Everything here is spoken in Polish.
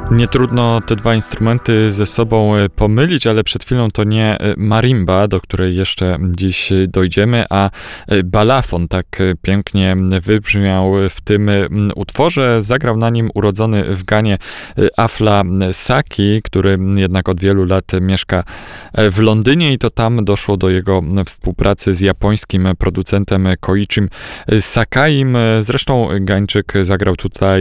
Nie trudno te dwa instrumenty ze sobą pomylić, ale przed chwilą to nie marimba, do której jeszcze dziś dojdziemy, a balafon tak pięknie wybrzmiał w tym utworze. Zagrał na nim urodzony w Ganie Afla Saki, który jednak od wielu lat mieszka w Londynie i to tam doszło do jego współpracy z japońskim producentem Koichim Sakaim. Zresztą Gańczyk zagrał tutaj